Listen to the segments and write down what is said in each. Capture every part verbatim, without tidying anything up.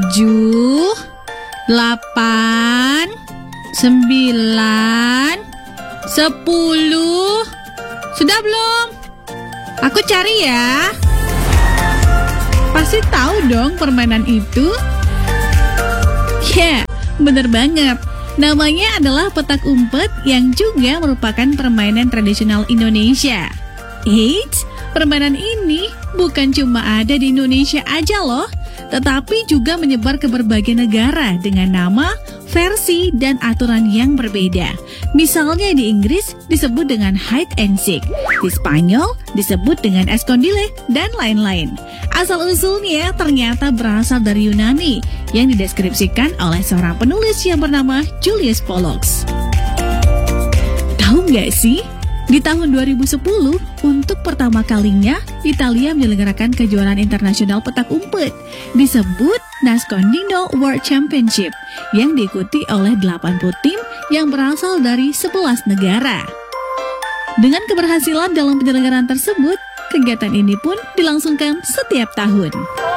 tujuh, delapan, sembilan, sepuluh. Sudah belum? Aku cari ya. Pasti tahu dong permainan itu. Ya, bener banget. Namanya adalah petak umpet yang juga merupakan permainan tradisional Indonesia. Eits, permainan ini bukan cuma ada di Indonesia aja loh, tetapi juga menyebar ke berbagai negara dengan nama, versi, dan aturan yang berbeda. Misalnya di Inggris disebut dengan hide and seek, di Spanyol disebut dengan escondite, dan lain-lain. Asal-usulnya ternyata berasal dari Yunani yang dideskripsikan oleh seorang penulis yang bernama Julius Pollux. Tahu nggak sih? Di tahun dua ribu sepuluh, untuk pertama kalinya, Italia menyelenggarakan kejuaraan internasional petak umpet, disebut Nascondino World Championship, yang diikuti oleh delapan puluh tim yang berasal dari sebelas negara. Dengan keberhasilan dalam penyelenggaraan tersebut, kegiatan ini pun dilangsungkan setiap tahun.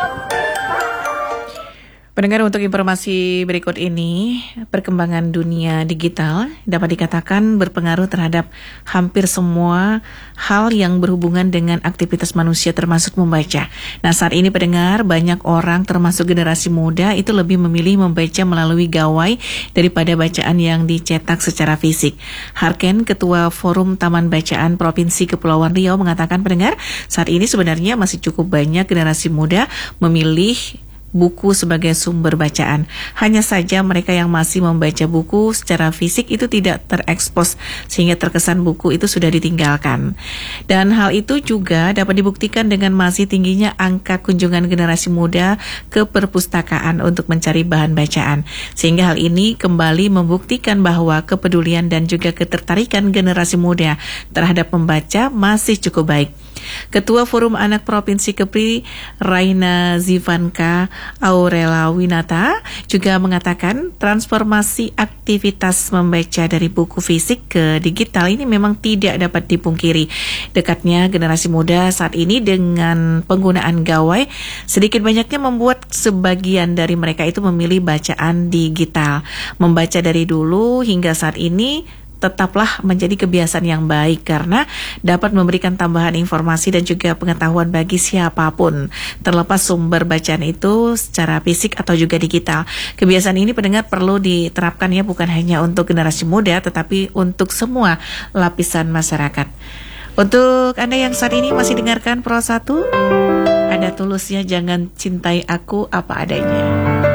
Pendengar, untuk informasi berikut ini, perkembangan dunia digital dapat dikatakan berpengaruh terhadap hampir semua hal yang berhubungan dengan aktivitas manusia termasuk membaca. Nah, saat ini pendengar, banyak orang termasuk generasi muda itu lebih memilih membaca melalui gawai daripada bacaan yang dicetak secara fisik. Harken, Ketua Forum Taman Bacaan Provinsi Kepulauan Riau, mengatakan pendengar, saat ini sebenarnya masih cukup banyak generasi muda memilih buku sebagai sumber bacaan. Hanya saja mereka yang masih membaca buku secara fisik itu tidak terekspos sehingga terkesan buku itu sudah ditinggalkan. Dan hal itu juga dapat dibuktikan dengan masih tingginya angka kunjungan generasi muda ke perpustakaan untuk mencari bahan bacaan. Sehingga hal ini kembali membuktikan bahwa kepedulian dan juga ketertarikan generasi muda terhadap membaca masih cukup baik. Ketua Forum Anak Provinsi Kepri, Raina Zivanka Aurela Winata, juga mengatakan transformasi aktivitas membaca dari buku fisik ke digital ini memang tidak dapat dipungkiri. Dekatnya generasi muda saat ini dengan penggunaan gawai sedikit banyaknya membuat sebagian dari mereka itu memilih bacaan digital. Membaca dari dulu hingga saat ini tetaplah menjadi kebiasaan yang baik karena dapat memberikan tambahan informasi dan juga pengetahuan bagi siapapun, terlepas sumber bacaan itu secara fisik atau juga digital. Kebiasaan ini pendengar perlu diterapkan ya, bukan hanya untuk generasi muda tetapi untuk semua lapisan masyarakat. Untuk Anda yang saat ini masih dengarkan Pro satu, ada tulusnya Jangan Cintai Aku Apa Adanya.